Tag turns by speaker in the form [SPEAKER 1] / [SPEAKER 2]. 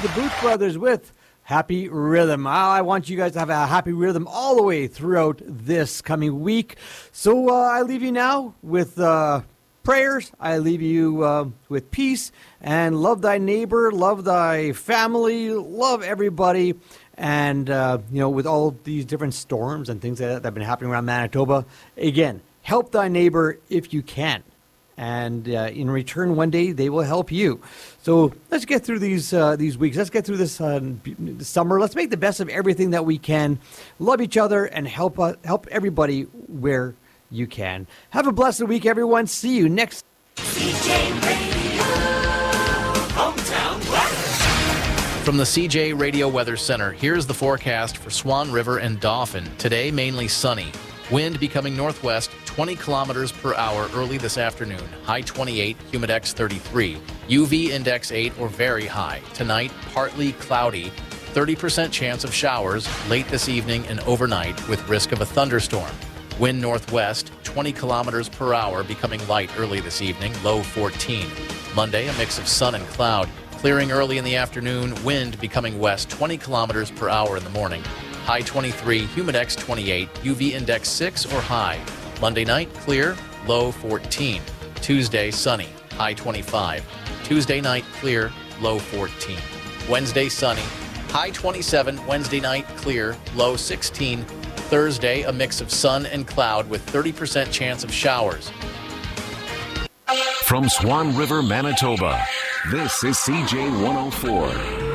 [SPEAKER 1] the Boot Brothers with Happy Rhythm. I want you guys to have a happy rhythm all the way throughout this coming week. So I leave you now with prayers. I leave you with peace and love thy neighbor, love thy family, love everybody. And, with all these different storms and things that have been happening around Manitoba, again, help thy neighbor if you can. And in return, one day, they will help you. So let's get through these weeks. Let's get through this summer. Let's make the best of everything that we can. Love each other and help everybody where you can. Have a blessed week, everyone. See you next.
[SPEAKER 2] CJ Radio, Hometown Weather.
[SPEAKER 3] From the CJ Radio Weather Center, here's the forecast for Swan River and Dauphin. Today, mainly sunny. Wind becoming northwest 20 kilometers per hour early this afternoon. High 28, humidex 33. UV index 8 or very high. Tonight, partly cloudy. 30% chance of showers late this evening and overnight with risk of a thunderstorm. Wind northwest 20 kilometers per hour becoming light early this evening. Low 14. Monday, a mix of sun and cloud. Clearing early in the afternoon. Wind becoming west 20 kilometers per hour in the morning. High 23, humidex 28, UV index 6 or high. Monday night, clear, low 14. Tuesday, sunny, high 25. Tuesday night, clear, low 14. Wednesday, sunny, high 27. Wednesday night, clear, low 16. Thursday, a mix of sun and cloud with 30% chance of showers.
[SPEAKER 4] From Swan River, Manitoba, this is CJ 104.